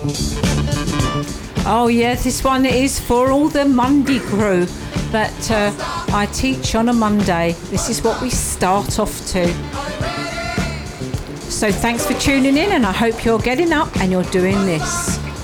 Oh yeah, this one is for all the Monday crew that I teach on a Monday. This is what we start off to. So thanks for tuning in, and I hope you're getting up and you're doing this.